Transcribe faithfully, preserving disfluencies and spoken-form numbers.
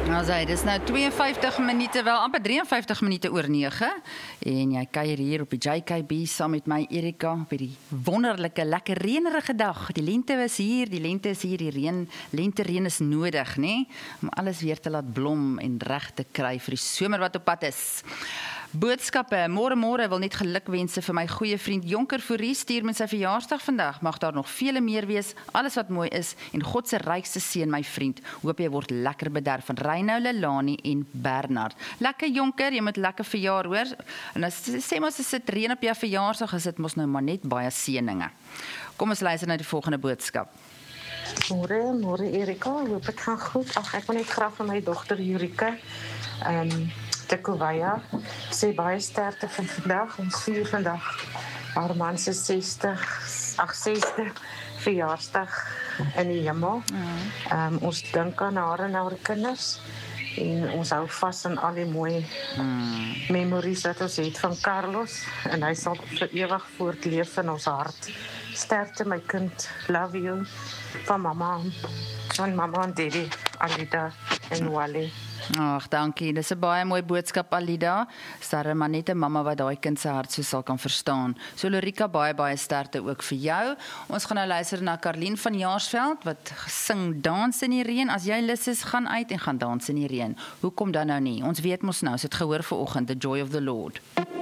Nou sê, dis nou twee en vyftig minute, wel amper drie en vyftig minute oor nege en jy kuier hier op die J K B saam met my Erika op hierdie wonderlike, lekker reënerige dag. Die lente is hier, die lente is hier, die reën, lente reën is nodig, né? Om alles weer te laat blom en reg te kry vir die somer wat op pad is. Boodskappe, môre môre wil net gelukwense vir my goeie vriend Jonker Fourie stuur met sy verjaarsdag vandag. Mag daar nog vele meer wees, alles wat mooi is en God se rykste seën my vriend. Hoop jy word lekker bederf van Reynou, Lelani en Bernard. Lekker Jonker, jy moet lekker verjaar hoor. En as sê mos as dit reën op jou verjaarsdag, is dit mos nou maar net baie seëninge. Kom ons luister na die volgende boodskap. Môre, môre Erika, hoop ek gaan goed. Ag, ek wil net graag vir my dogter Jurika ehm um, te Kuwaya sê baie sterkte van vandag. Ons vier vandag haar man se sestig, ag sesde verjaarsdag in die hemel. Ehm um, ons dink aan haar en haar kinders en ons hou vas aan al die mooi mm. memories wat ons het van Carlos en hy sal vir ewig voortleef in ons hart. Sterkte my kind, love you van mamma, van mamma en daddy, Alida en Wally. Ag, dankie. Dis 'n baie mooi boodskap, Alida. Sterre maar net 'n mamma wat daai kind se hart so sal kan verstaan. So Lorika, baie baie sterkte ook vir jou. Ons gaan nou luister na Karlien van Jaarsveld wat sing Dans in die reën. As jy lus is, gaan uit en gaan dans in die reën. Hoekom dan nou nie? Ons weet mos nou, ons het gehoor vanoggend, the joy of the Lord.